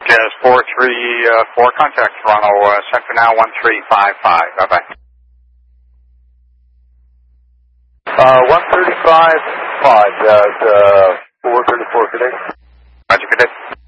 Jazz 434, contact Toronto, send for now 1355. Bye-bye. 135.5, Jazz, 434, good day. Roger, good day.